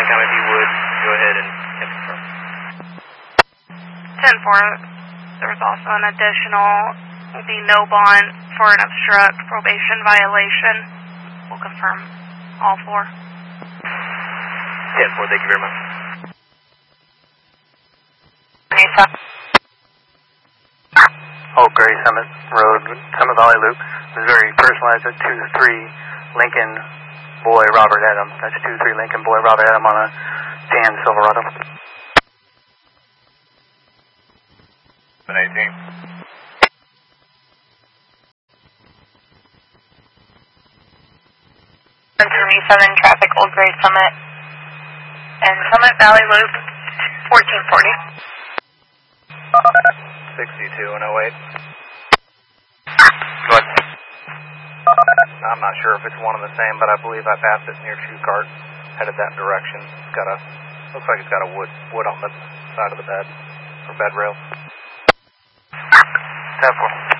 SOCAM, if you would, go ahead and confirm. 10-4, there was also an additional, will be no bond for an obstruct probation violation. We'll confirm all 4. 10-4, thank you very much. Oak Gray Summit Road, Summit Valley Loop, Missouri, personalized at 2-3 Lincoln Boy Robert Adam. That's 2-3 Lincoln Boy Robert Adam on a tan Silverado. 718. Seven traffic, Old Gray Summit and Summit Valley Loop, 1440. 62 and 08. Go ahead. I'm not sure if it's one and the same, but I believe I passed it near Shoe Cart, headed that direction. It's got a, looks like it's got a wood on the side of the bed, or bed rail. 10-4.